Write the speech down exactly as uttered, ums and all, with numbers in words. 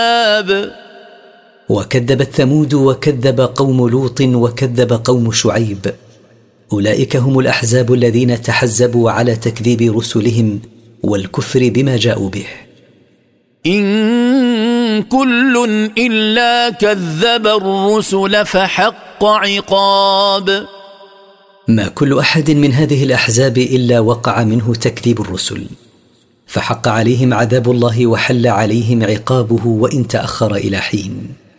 وكذبت ثمود وكذب قوم لوط وكذب قوم شعيب. أولئك هم الأحزاب الذين تحزبوا على تكذيب رسلهم والكفر بما جاءوا به. إن كل إلا كذب الرسل فحق عقاب. ما كل أحد من هذه الأحزاب إلا وقع منه تكذيب الرسل، فحق عليهم عذاب الله وحل عليهم عقابه وإن تأخر إلى حين.